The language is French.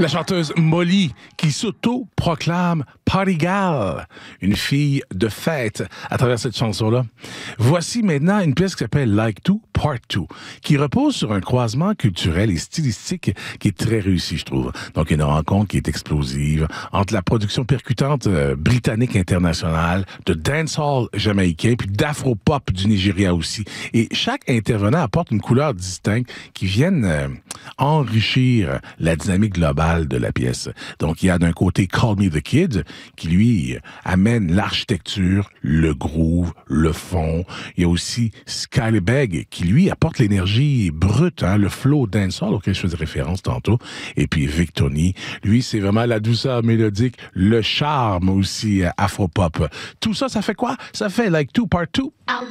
La chanteuse Molly qui s'auto-proclame Party Gal, une fille de fête à travers cette chanson-là. Voici maintenant une pièce qui s'appelle Like To Part 2, qui repose sur un croisement culturel et stylistique qui est très réussi, je trouve. Donc, une rencontre qui est explosive entre la production percutante britannique internationale, de dancehall jamaïcain, puis d'afro-pop du Nigeria aussi. Et chaque intervenant apporte une couleur distincte qui viennent enrichir la dynamique globale de la pièce. Donc, il y a d'un côté Call Me the Kid, qui lui amène l'architecture, le groove, le fond. Il y a aussi Skylebeg, qui lui apporte l'énergie brute, le flow dancehall auquel je faisais référence tantôt. Et puis Victony, lui, c'est vraiment la douceur mélodique, le charme aussi afro-pop. Tout ça, ça fait quoi? Ça fait Like To Part 2.